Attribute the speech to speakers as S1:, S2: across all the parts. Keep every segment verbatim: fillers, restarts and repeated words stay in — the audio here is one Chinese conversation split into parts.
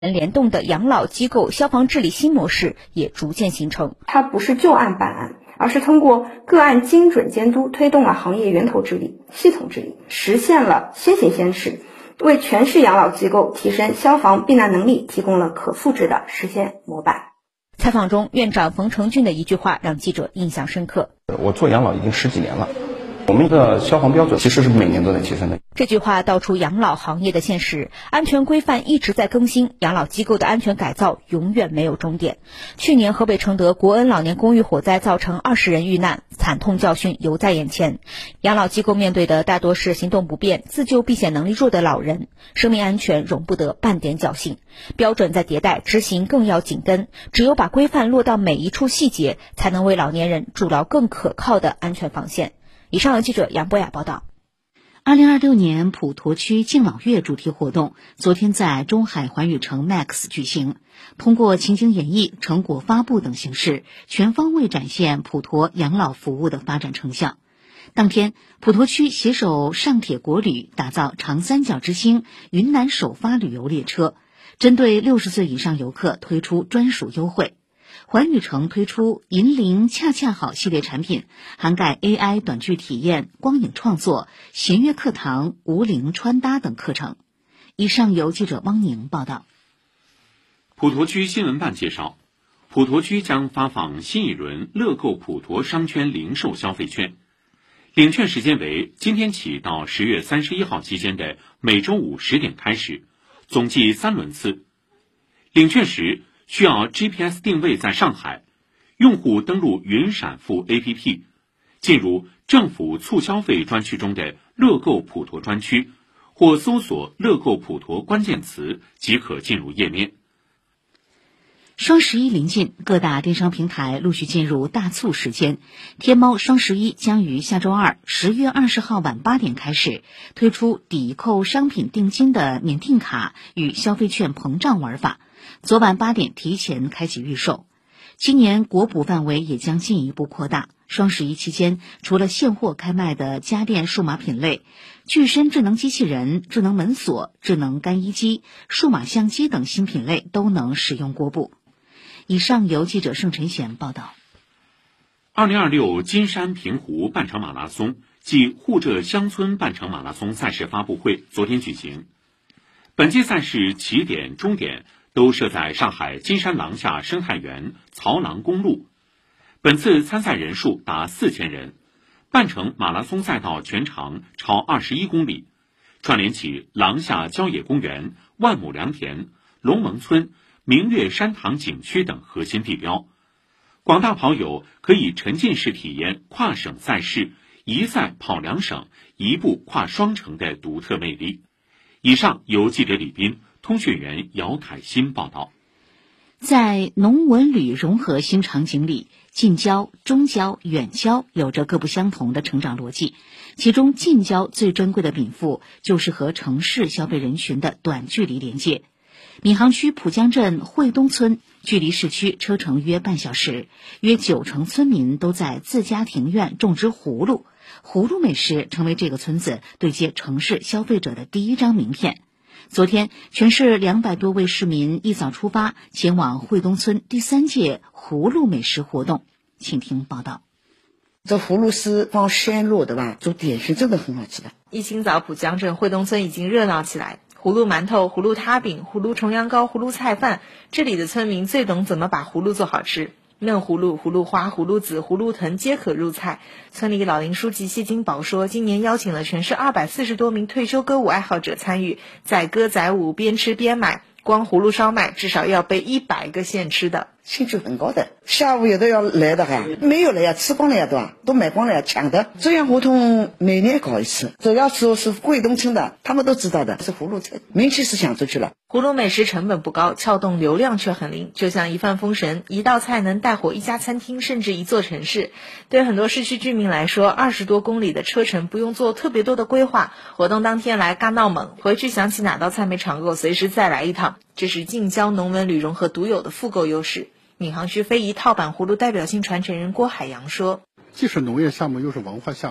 S1: 联动的养老机构消防治理新模式也逐渐形成。
S2: 它不是就案办案，而是通过个案精准监督，推动了行业源头治理、系统治理，实现了先行先试，为全市养老机构提升消防避难能力提供了可复制的实现模板。
S1: 采访中，院长冯成俊的一句话让记者印象深刻：
S3: 我做养老已经十几年了，我们的消防标准其实是每年都在提升的。
S1: 这句话道出养老行业的现实，安全规范一直在更新，养老机构的安全改造永远没有终点。去年河北承德国恩老年公寓火灾造成二十人遇难，惨痛教训犹在眼前。养老机构面对的大多是行动不便、自救避险能力弱的老人，生命安全容不得半点侥幸。标准在迭代，执行更要紧跟，只有把规范落到每一处细节，才能为老年人筑牢更可靠的安全防线。以上由记者杨博雅报道。
S4: 二零二六年普陀区敬老月主题活动昨天在中海环宇城 Max 举行，通过情景演绎、成果发布等形式，全方位展现普陀养老服务的发展成效。当天，普陀区携手上铁国旅打造长三角之星云南首发旅游列车，针对六十岁以上游客推出专属优惠。环宇城推出银铃恰恰好系列产品，涵盖 A I 短剧体验、光影创作、弦乐课堂、无铃穿搭等课程。以上由记者汪宁报道。
S5: 普陀区新闻办介绍，普陀区将发放新一轮乐购普陀商圈零售消费券，领券时间为今天起到十月三十一号期间的每周五十点开始，总计三轮次。领券时需要 G P S 定位在上海，用户登录云闪付 A P P， 进入政府促消费专区中的乐购普陀专区，或搜索乐购普陀关键词即可进入页面。
S4: 双十一临近，各大电商平台陆续进入大促时间。天猫双十一将于下周二十月二十号晚八点开始，推出抵扣商品定金的免定卡与消费券膨胀玩法。昨晚八点提前开启预售。今年国补范围也将进一步扩大。双十一期间，除了现货开卖的家电数码品类，具身智能机器人、智能门锁、智能干衣机、数码相机等新品类都能使用国补。以上由记者盛晨贤报道。
S5: 二零二六金山平湖半程马拉松暨沪浙乡村半程马拉松赛事发布会昨天举行。本届赛事起点、终点都设在上海金山廊下生态园曹廊公路。本次参赛人数达四千人，半程马拉松赛道全长超二十一公里，串联起廊下郊野公园、万亩良田、龙门村、明月山塘景区等核心地标。广大跑友可以沉浸式体验跨省赛事，一赛跑两省，一步跨双城的独特魅力。以上由记者李斌、通讯员姚凯欣报道。
S4: 在农文旅融合新场景里，近郊、中郊、远郊有着各不相同的成长逻辑。其中近郊最珍贵的禀赋就是和城市消费人群的短距离连接。闵行区浦江镇惠东村距离市区车程约半小时，约九成村民都在自家庭院种植葫芦，葫芦美食成为这个村子对接城市消费者的第一张名片。昨天，全市两百多位市民一早出发，前往惠东村第三届葫芦美食活动。请听报道。
S6: 这葫芦丝放鲜肉的吧，做点心真的很好吃的。
S7: 一清早，浦江镇惠东村已经热闹起来。葫芦馒头、葫芦塌饼、葫芦重阳糕、葫芦菜饭，这里的村民最懂怎么把葫芦做好吃。嫩葫芦、葫芦花、葫芦籽、葫芦藤皆可入菜。村里老龄书记谢金宝说，今年邀请了全市二百四十多名退休歌舞爱好者参与，载歌载舞，边吃边买。光葫芦烧麦至少要备一百个现吃的，
S6: 兴趣很高的。下午也都要来的哈，没有了呀，吃光了呀，都都买光了呀，抢的。这样活动每年搞一次，主要说是惠东村的，他们都知道的，是葫芦菜，名气是响出去了。
S7: 葫芦美食成本不高，撬动流量却很灵，就像一饭封神，一道菜能带火一家餐厅，甚至一座城市。对很多市区居民来说，二十多公里的车程不用做特别多的规划，活动当天来嘎闹猛，回去想起哪道菜没尝过，随时再来一趟。这是近郊农文旅融合独有的复购优势。闵行区非遗套板葫芦代表性传承人郭海洋说，
S8: 既是农业项目又是文化项目，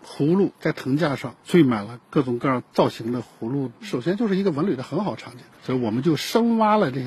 S8: 葫芦在藤架上缀满了各种各样造型的葫芦，首先就是一个纹理的很好场景，所以我们就深挖了这些